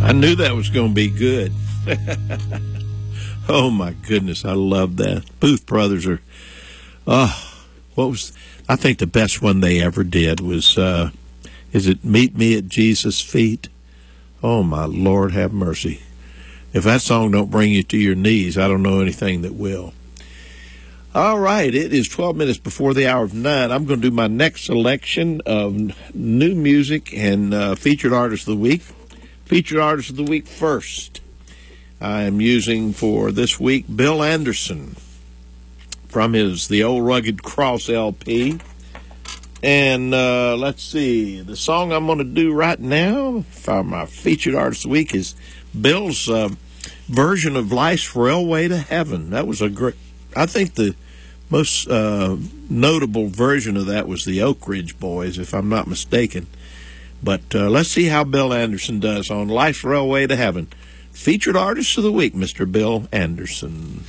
I knew that was going to be good. Oh, my goodness. I love that. Booth Brothers are, I think the best one they ever did was, is it Meet Me at Jesus' Feet? Oh, my Lord, have mercy. If that song don't bring you to your knees, I don't know anything that will. All right, it is 12 minutes before the hour of 9. I'm going to do my next selection of new music and featured artist of the week. Featured artist of the week first. I am using for this week Bill Anderson from The Old Rugged Cross LP. And let's see, the song I'm going to do right now for my featured artist of the week is Bill's version of Life's Railway to Heaven. That was a great, I think the most notable version of that was the Oak Ridge Boys, if I'm not mistaken. But let's see how Bill Anderson does on Life's Railway to Heaven. Featured artist of the week, Mr. Bill Anderson.